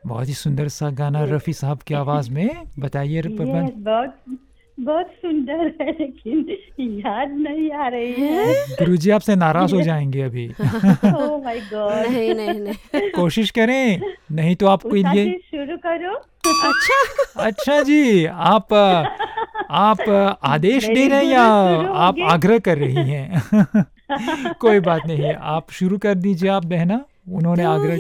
बहुत ही सुंदर सा गाना ये रफ़ी साहब की आवाज़ में, बताइए ये प्रबंध। बहुत बहुत सुंदर है, लेकिन याद नहीं आ रही है। हैं? गुरुजी आपसे नाराज़ हो ये जाएँगे अभी। Oh my God. नहीं नहीं नहीं। कोशिश करें, नहीं तो आपको उषा ये। जी शुरू करो। अच्छा। अच्छा जी, आप आदेश दे मेरी रहे हैं या गुरु शुरू आप होगी। आग्रह कर रही हैं? कोई बात नहीं, आप शुरू कर दीजिए आप बहना, उन्होंने तो आग्रह